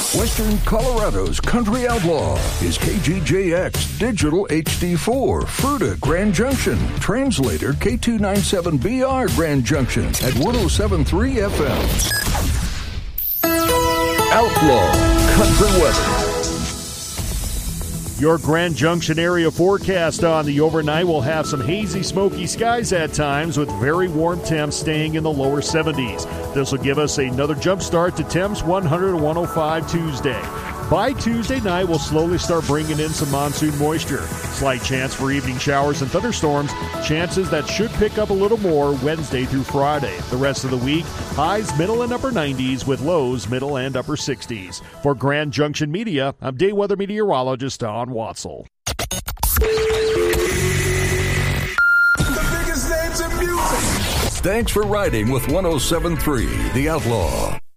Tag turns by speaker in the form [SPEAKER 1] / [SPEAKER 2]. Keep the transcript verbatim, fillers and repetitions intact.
[SPEAKER 1] Western Colorado's country outlaw is K G J X Digital H D four, Fruita, Grand Junction. Translator K two ninety-seven B R, Grand Junction at one oh seven point three F M. Outlaw Country Weather.
[SPEAKER 2] Your Grand Junction area forecast on the overnight will have some hazy, smoky skies at times with very warm temps staying in the lower seventies. This will give us another jump start to temps one hundred to one oh five Tuesday. By Tuesday night, we'll slowly start bringing in some monsoon moisture. Slight chance for evening showers and thunderstorms. Chances that should pick up a little more Wednesday through Friday. The rest of the week, highs middle and upper nineties with lows middle and upper sixties. For Grand Junction Media, I'm day weather meteorologist Don Watzel.
[SPEAKER 3] The biggest names in music.
[SPEAKER 1] Thanks for riding with one oh seven point three The Outlaw.